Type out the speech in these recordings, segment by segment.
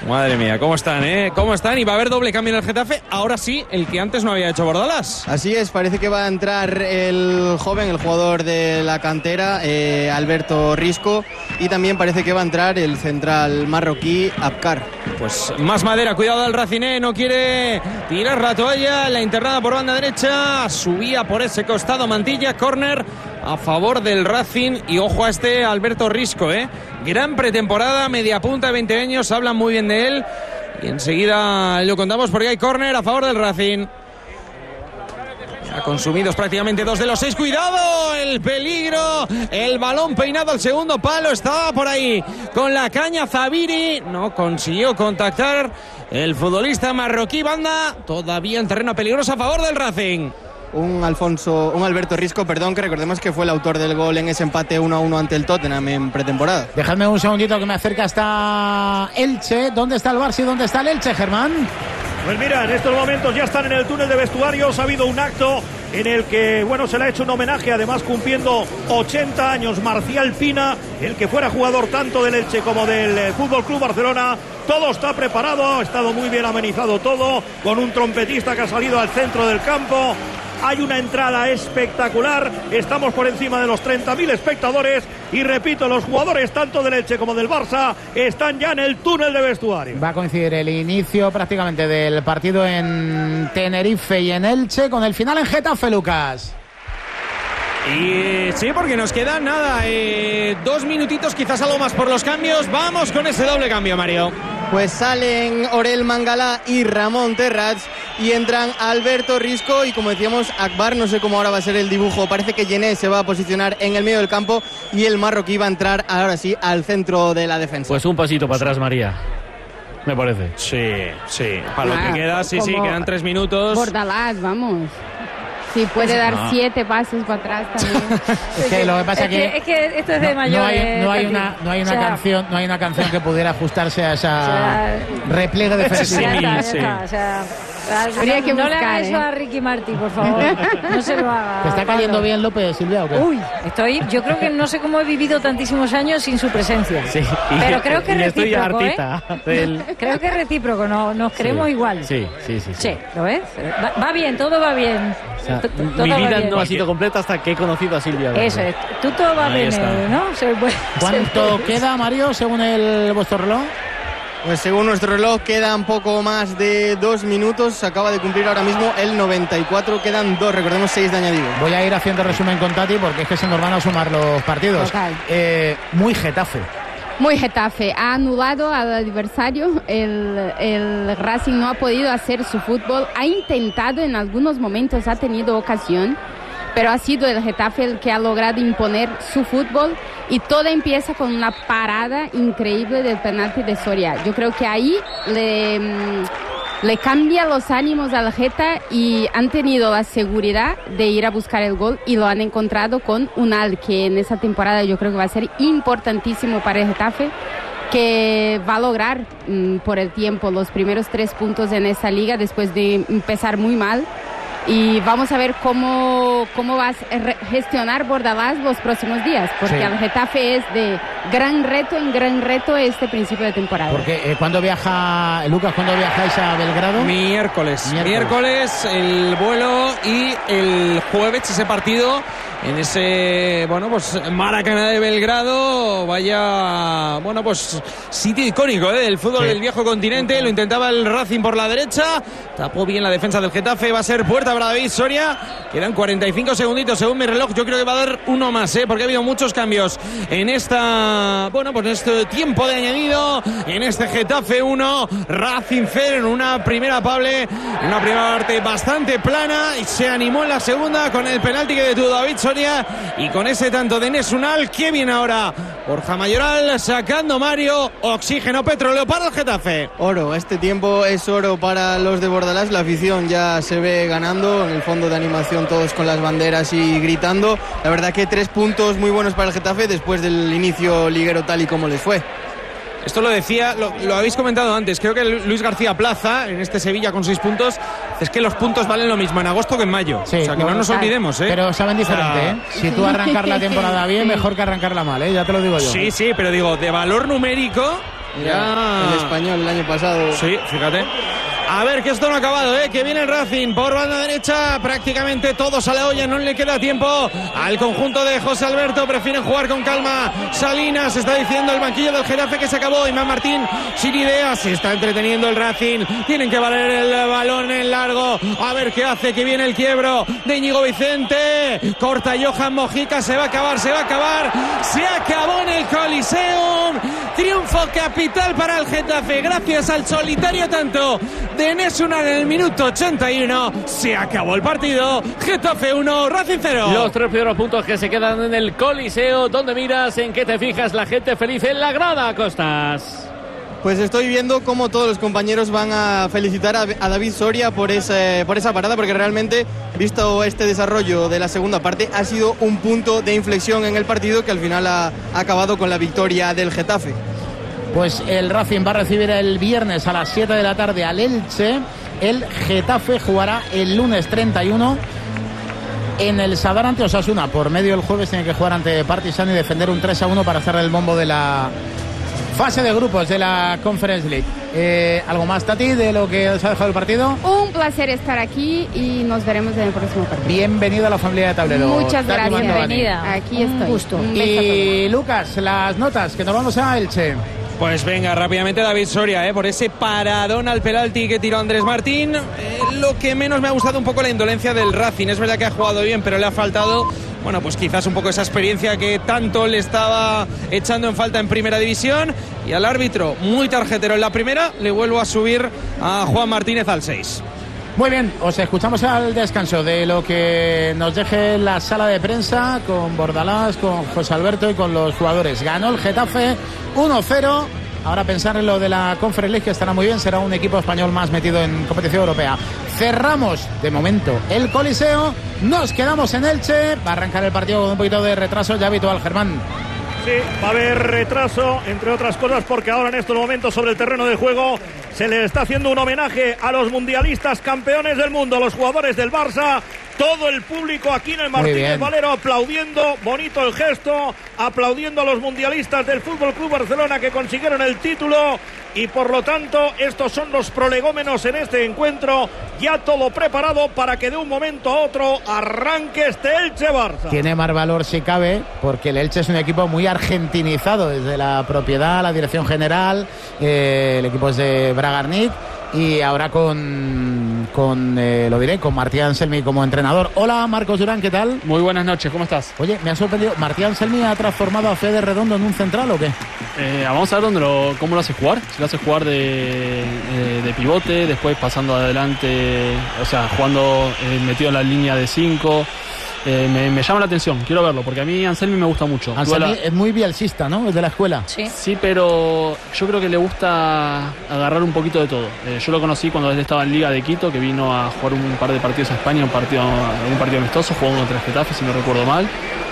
Madre mía, ¿cómo están, ¿Cómo están? Y va a haber doble cambio en el Getafe. Ahora sí, el que antes no había hecho Bordalás. Así es, parece que va a entrar el joven, el jugador de la cantera, Alberto Risco. Y también parece que va a entrar el central marroquí, Abkar. Pues más madera, cuidado al Racing, no quiere tirar la toalla. La internada por banda derecha. Subía por ese costado Mantilla, córner a favor del Racing. Y ojo a este Alberto Risco, Gran pretemporada, media punta, 20 años, hablan muy bien de él. Y enseguida lo contamos porque hay córner a favor del Racing. Ya consumidos prácticamente 2 de los 6. ¡Cuidado! El peligro. El balón peinado al segundo palo. Estaba por ahí con la caña Zabiri. No consiguió contactar el futbolista marroquí. Banda todavía en terreno peligroso a favor del Racing. Un Alberto Risco, que recordemos que fue el autor del gol en ese empate 1-1 ante el Tottenham en pretemporada. Dejadme un segundito que me acerca hasta Elche. ¿Dónde está el Barça y dónde está el Elche, Germán? Pues mira, en estos momentos ya están en el túnel de vestuarios. Ha habido un acto en el que, se le ha hecho un homenaje, además cumpliendo 80 años, Marcial Pina, el que fuera jugador tanto del Elche como del Fútbol Club Barcelona. Todo está preparado, ha estado muy bien amenizado todo, con un trompetista que ha salido al centro del campo. Hay una entrada espectacular, estamos por encima de los 30.000 espectadores y repito, los jugadores tanto del Elche como del Barça están ya en el túnel de vestuario. Va a coincidir el inicio prácticamente del partido en Tenerife y en Elche con el final en Getafe, Lucas. Y sí, porque nos quedan 2 minutitos, quizás algo más por los cambios. Vamos con ese doble cambio, Mario. Pues salen Orel Mangala y Ramón Terrats y entran Alberto Risco y, como decíamos, Akbar. No sé cómo ahora va a ser el dibujo, parece que Yené se va a posicionar en el medio del campo y el marroquí va a entrar ahora sí al centro de la defensa. Pues un pasito para atrás, María, me parece. Sí, para lo que queda, sí, quedan 3 minutos. Bordalás, vamos. Sí, puede dar 7 pases para atrás también. Es que lo que pasa es que esto es de mayores. No hay una canción que pudiera ajustarse a esa repliegue defensivo. Habría que no buscar, le haga eso a Ricky Martin, por favor. No se lo haga. ¿Te está cayendo bien López, Silvia, o qué? Uy, yo creo que no sé cómo he vivido tantísimos años sin su presencia. Sí, pero creo que es recíproco, Creo que es recíproco, nos queremos igual. Sí. ¿Lo ves? Va bien, todo va bien. O sea, mi vida no ha sido completa hasta que he conocido a Silvia. Eso es, tú todo va bien, ¿no? ¿Cuánto queda, Mario, según vuestro reloj? Pues según nuestro reloj quedan poco más de 2 minutos. Se acaba de cumplir ahora mismo el 94. Quedan 2, recordemos 6 de añadido. Voy a ir haciendo resumen con Tati porque es que se nos van a sumar los partidos. Muy Getafe. Muy Getafe. Ha anulado al adversario. El Racing no ha podido hacer su fútbol. Ha intentado en algunos momentos, ha tenido ocasión, pero ha sido el Getafe el que ha logrado imponer su fútbol y todo empieza con una parada increíble del penalti de Soria. Yo creo que ahí le cambia los ánimos al Geta y han tenido la seguridad de ir a buscar el gol y lo han encontrado con Unal, que en esa temporada yo creo que va a ser importantísimo para el Getafe, que va a lograr por el tiempo los primeros 3 puntos en esta liga después de empezar muy mal. Y vamos a ver cómo va a gestionar Bordalás los próximos días, porque al Getafe es de gran reto en gran reto este principio de temporada. Porque ¿cuándo viaja, Lucas, cuándo viajáis a Belgrado? Miércoles el vuelo y el jueves ese partido en ese, Maracaná de Belgrado. Vaya, sitio icónico del fútbol del viejo continente. Lo intentaba el Racing por la derecha, tapó bien la defensa del Getafe. Va a ser puerta para David Soria. Quedan 45 segunditos según mi reloj. Yo creo que va a dar uno más, porque ha habido muchos cambios en en este tiempo de añadido. En este Getafe 1, Racing 0, en una primera parte bastante plana, y se animó en la segunda con el penalti que detuvo David Soria y con ese tanto de Nesunal. Que viene ahora Borja Mayoral sacando, Mario, oxígeno, petróleo para el Getafe. Oro, este tiempo es oro para los de Bordalás. La afición ya se ve ganando en el fondo de animación, todos con las banderas y gritando. La verdad que 3 puntos muy buenos para el Getafe después del inicio liguero tal y como les fue. Esto lo decía, lo habéis comentado antes, creo que Luis García Plaza, en este Sevilla con 6 puntos, es que los puntos valen lo mismo en agosto que en mayo. Sí, o sea, que no nos olvidemos, Pero saben diferente, Si tú arrancar la temporada bien, mejor que arrancarla mal, ya te lo digo yo. Sí, pero digo, de valor numérico, El Español el año pasado. Sí, fíjate. A ver, que esto no ha acabado, que viene el Racing por banda derecha, prácticamente todos a la olla, no le queda tiempo al conjunto de José Alberto, prefieren jugar con calma. Salinas, está diciendo el banquillo del Getafe que se acabó. Iván Martín sin ideas, se está entreteniendo el Racing, tienen que valer el balón en largo, a ver qué hace, que viene el quiebro de Íñigo Vicente, corta Johan Mojica, se va a acabar, se acabó en el Coliseum, triunfo capital para el Getafe, gracias al solitario tanto de Enes Unal en el minuto 81. Se acabó el partido. Getafe 1, Racing 0. Los 3 primeros puntos que se quedan en el Coliseo. ¿Dónde miras? ¿En qué te fijas? La gente feliz en la grada, Costas. Pues estoy viendo cómo todos los compañeros van a felicitar a David Soria por esa parada, porque realmente, visto este desarrollo de la segunda parte, ha sido un punto de inflexión en el partido que al final ha acabado con la victoria del Getafe. Pues el Racing va a recibir el viernes a las 7 de la tarde al Elche. El Getafe jugará el lunes 31 en el Sadar ante Osasuna. Por medio del jueves tiene que jugar ante Partizan y defender un 3-1 para cerrar el bombo de la fase de grupos de la Conference League. ¿Algo más, Tati, de lo que se ha dejado el partido? Un placer estar aquí y nos veremos en el próximo partido. Bienvenido a la familia de Tablero. Muchas Tati, gracias. Bienvenida. Aquí estoy. Gusto. Y Lucas, las notas, que nos vamos a Elche. Pues venga, rápidamente David Soria, por ese paradón al penalti que tiró Andrés Martín. Lo que menos me ha gustado un poco la indolencia del Racing. Es verdad que ha jugado bien, pero le ha faltado, bueno, pues quizás un poco esa experiencia que tanto le estaba echando en falta en primera división. Y al árbitro, muy tarjetero en la primera, le vuelvo a subir a Juan Martínez al 6. Muy bien, os escuchamos al descanso de lo que nos deje la sala de prensa con Bordalás, con José Alberto y con los jugadores. Ganó el Getafe 1-0. Ahora pensar en lo de la Conference League, que estará muy bien, será un equipo español más metido en competición europea. Cerramos de momento el Coliseo, nos quedamos en Elche, va a arrancar el partido con un poquito de retraso ya habitual, Germán. Sí, va a haber retraso, entre otras cosas, porque ahora en estos momentos sobre el terreno de juego se le está haciendo un homenaje a los mundialistas campeones del mundo, los jugadores del Barça. Todo el público aquí en el Martínez Valero aplaudiendo, bonito el gesto, aplaudiendo a los mundialistas del Fútbol Club Barcelona que consiguieron el título. Y por lo tanto, estos son los prolegómenos en este encuentro. Ya todo preparado para que de un momento a otro arranque este Elche-Barça. Tiene más valor si cabe, porque el Elche es un equipo muy argentinizado, desde la propiedad, la dirección general, el equipo es de Bragarnik. Y ahora con Martí Anselmi como entrenador. Hola, Marcos Durán, ¿qué tal? Muy buenas noches, ¿cómo estás? Oye, me ha sorprendido, ¿Martí Anselmi ha transformado a Fede Redondo en un central o qué? Vamos a ver cómo lo hace jugar. Si lo hace jugar de pivote, después pasando adelante, o sea, jugando metido en la línea de 5. Me llama la atención, quiero verlo, porque a mí Anselmi me gusta mucho. Anselmi es muy bielcista, ¿no? Es de la escuela. Sí, pero yo creo que le gusta agarrar un poquito de todo. Yo lo conocí cuando él estaba en Liga de Quito, que vino a jugar un par de partidos a España, un partido amistoso, jugó contra el Getafe, si no recuerdo mal.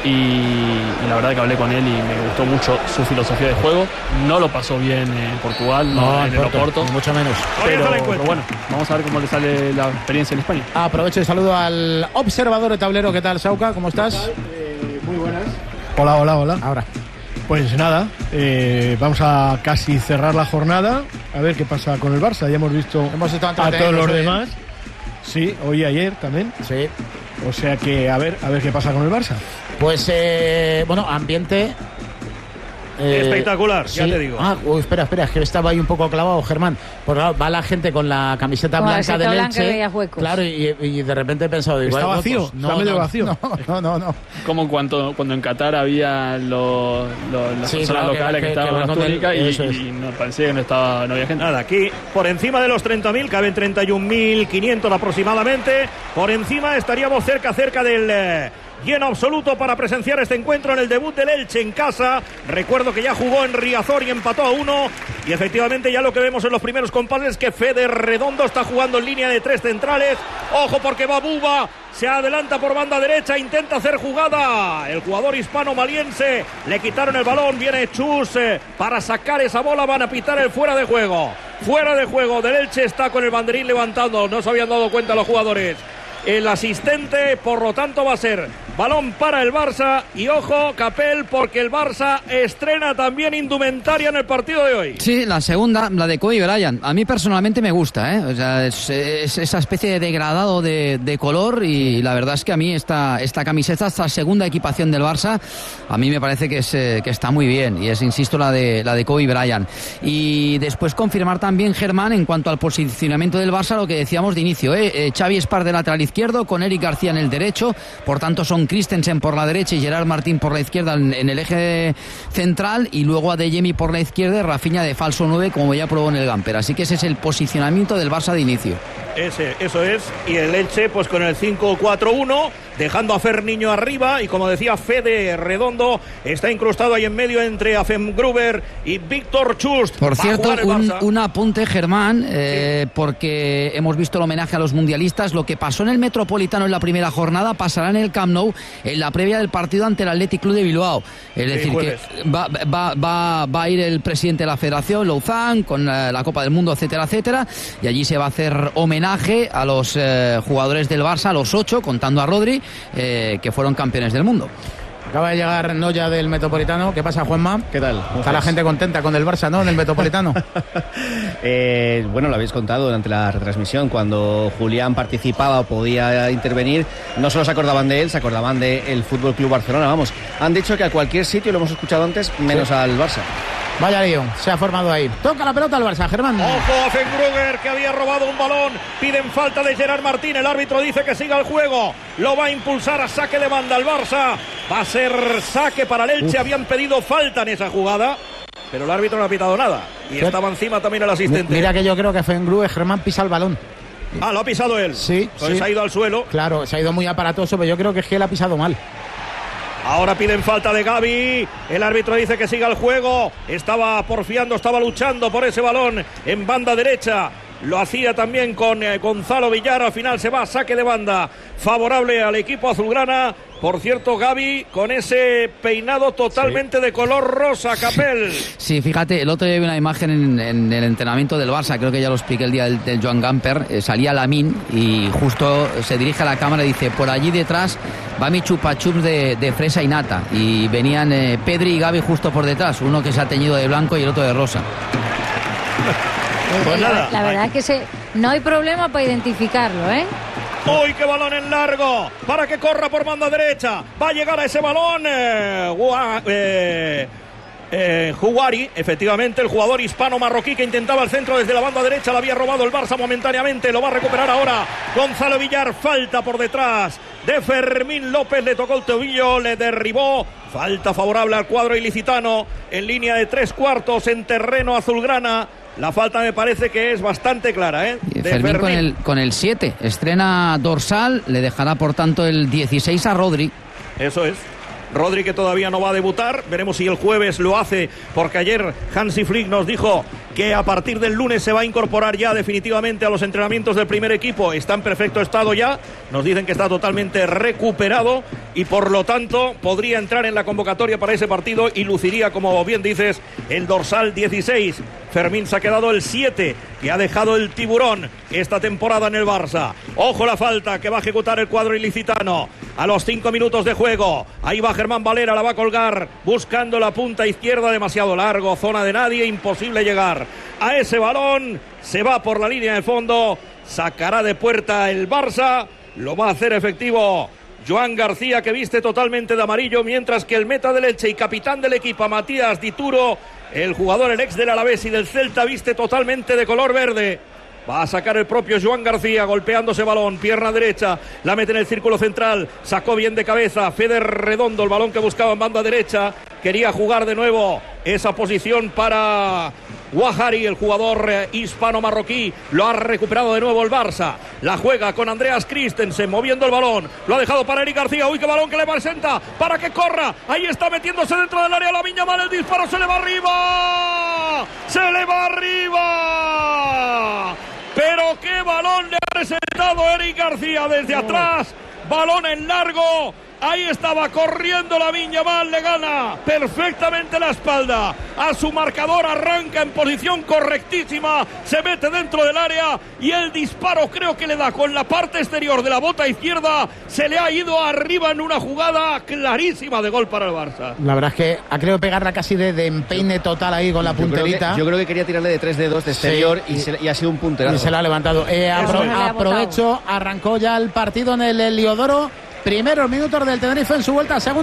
Y la verdad que hablé con él y me gustó mucho su filosofía de juego. No lo pasó bien en Portugal, no en el Oporto, mucho menos. Pero bueno, vamos a ver cómo le sale la experiencia en España. Aprovecho y saludo al observador de tablero. ¿Qué tal, Sauca? ¿Cómo estás? Muy buenas. Hola. Ahora. Pues nada, vamos a casi cerrar la jornada. A ver qué pasa con el Barça. Ya hemos visto a todos los demás. Sí, hoy y ayer también. Sí. O sea que a ver qué pasa con el Barça. Pues ambiente espectacular, sí. Ya te digo. Espera, es que estaba ahí un poco clavado, Germán. Pues claro, va la gente con la camiseta blanca del Elche. Claro, y de repente he pensado, está vacío, está medio vacío. No. Como cuando en Qatar había las personas locales que estaban con las túnicas y no, parecía que no había gente. Nada, aquí por encima de los 30.000, caben 31.500 aproximadamente. Por encima estaríamos cerca del lleno absoluto para presenciar este encuentro en el debut del Elche en casa. Recuerdo que ya jugó en Riazor y empató a 1. Y efectivamente ya lo que vemos en los primeros compases es que Fede Redondo está jugando en línea de 3 centrales. Ojo porque va Buba, se adelanta por banda derecha, intenta hacer jugada. El jugador hispano-maliense, le quitaron el balón, viene Chus para sacar esa bola, van a pitar el fuera de juego. Fuera de juego del Elche, está con el banderín levantando, no se habían dado cuenta los jugadores. el asistente, por lo tanto va a ser balón para el Barça. Y ojo, Capel, porque el Barça estrena también indumentaria en el partido de hoy. Sí, la segunda, la de Kobe Bryant. A mí personalmente me gusta, ¿eh? O sea, es esa especie de degradado de color, y la verdad es que a mí esta camiseta, esta segunda equipación del Barça, a mí me parece que está muy bien, y es, insisto, la de Kobe Bryant. Y después confirmar también, Germán, en cuanto al posicionamiento del Barça, lo que decíamos de inicio, Xavi Espar de lateral izquierdo, con Eric García en el derecho, por tanto son Christensen por la derecha y Gerard Martín por la izquierda en el eje central, y luego Adeyemi por la izquierda y Rafinha de falso 9, como ya probó en el Gamper. Así que ese es el posicionamiento del Barça de inicio. Eso es, y el Elche pues con el 5-4-1, dejando a Ferniño arriba, y como decía Fede Redondo, está incrustado ahí en medio entre Afem Gruber y Víctor Chust. Por cierto, un apunte, Germán, porque hemos visto el homenaje a los mundialistas. Lo que pasó en el Metropolitano en la primera jornada pasará en el Camp Nou en la previa del partido ante el Athletic Club de Bilbao. Es decir, que va a ir el presidente de la Federación, Louzán, con la Copa del Mundo, etcétera, etcétera, y allí se va a hacer homenaje a los jugadores del Barça, a los 8, contando a Rodri, que fueron campeones del mundo. Acaba de llegar Noya del Metropolitano. ¿Qué pasa, Juanma? ¿Qué tal? Está la gente contenta con el Barça, ¿no? En el Metropolitano. Bueno, lo habéis contado durante la retransmisión. Cuando Julián participaba o podía intervenir, no solo se acordaban de él, se acordaban del Fútbol Club Barcelona. Vamos, han dicho que a cualquier sitio, lo hemos escuchado antes, menos al Barça. Vaya lío, se ha formado ahí. Toca la pelota al Barça, Germán. Ojo a Fengruger, que había robado un balón. Piden falta de Gerard Martín. El árbitro dice que siga el juego. Lo va a impulsar a saque de banda el Barça. Va a ser saque para el Elche. Habían pedido falta en esa jugada, pero el árbitro no ha pitado nada. Y estaba encima también el asistente. Mira que yo creo que Fengruger, Germán, pisa el balón. Ah, lo ha pisado él. Sí, pues sí. Se ha ido al suelo. Claro, se ha ido muy aparatoso, pero yo creo que él ha pisado mal. Ahora piden falta de Gavi. El árbitro dice que siga el juego. Estaba porfiando, estaba luchando por ese balón en banda derecha. Lo hacía también con Gonzalo Villar. Al final se va a saque de banda favorable al equipo azulgrana. Por cierto, Gavi con ese peinado totalmente de color rosa, Capel. Sí, fíjate, el otro día vi una imagen en el entrenamiento del Barça, creo que ya lo expliqué el día del Joan Gamper. Salía Lamine y justo se dirige a la cámara y dice: por allí detrás va mi chupachups de fresa y nata. Y venían Pedri y Gavi justo por detrás, uno que se ha teñido de blanco y el otro de rosa. Pues nada. La verdad es que no hay problema para identificarlo, ¿eh? ¡Uy, qué balón en largo! Para que corra por banda derecha. Va a llegar a ese balón Juari, efectivamente, el jugador hispano-marroquí que intentaba el centro desde la banda derecha. Lo había robado el Barça momentáneamente. Lo va a recuperar ahora Gonzalo Villar. Falta por detrás de Fermín López. Le tocó el tobillo, le derribó. Falta favorable al cuadro ilicitano en línea de 3/4 en terreno azulgrana. La falta me parece que es bastante clara, ¿eh? Fermín con el 7. Estrena dorsal, le dejará por tanto el 16 a Rodri. Eso es. Rodri, que todavía no va a debutar. Veremos si el jueves lo hace, porque ayer Hansi Flick nos dijo que a partir del lunes se va a incorporar ya definitivamente a los entrenamientos del primer equipo. Está en perfecto estado ya. Nos dicen que está totalmente recuperado y por lo tanto podría entrar en la convocatoria para ese partido y luciría, como bien dices, el dorsal 16. Fermín se ha quedado el 7, que ha dejado el tiburón esta temporada en el Barça. Ojo la falta que va a ejecutar el cuadro ilicitano a los 5 minutos de juego. Ahí va Germán Valera, la va a colgar buscando la punta izquierda, demasiado largo, zona de nadie, imposible llegar a ese balón. Se va por la línea de fondo, sacará de puerta el Barça, lo va a hacer efectivo Joan García, que viste totalmente de amarillo, mientras que el meta del Elche y capitán del equipo, Matías Dituro, el jugador, el ex del Alavés y del Celta, viste totalmente de color verde. Va a sacar el propio Joan García, golpeando ese balón, pierna derecha, la mete en el círculo central, sacó bien de cabeza Fede Redondo, el balón que buscaba en banda derecha, quería jugar de nuevo esa posición para Guajari, el jugador hispano-marroquí. Lo ha recuperado de nuevo el Barça, la juega con Andreas Christensen, moviendo el balón, lo ha dejado para Eric García. Uy, qué balón que le presenta, para que corra, ahí está metiéndose dentro del área Lamine Yamal, el disparo, se le va arriba, pero qué balón le ha presentado Eric García desde atrás. Balón en largo Ahí estaba corriendo Lamine Yamal, le gana perfectamente la espalda a su marcador, arranca en posición correctísima, se mete dentro del área y el disparo creo que le da con la parte exterior de la bota izquierda, se le ha ido arriba en una jugada clarísima de gol para el Barça. La verdad es que ha querido pegarla casi de empeine total ahí con la punterita. Yo creo que quería tirarle de 3 dedos de exterior, sí, y ha sido un punterazo. Y se la ha levantado. Aprovecho, arrancó ya el partido en el Heliodoro. Primeros minutos del Tenerife en su vuelta a segunda.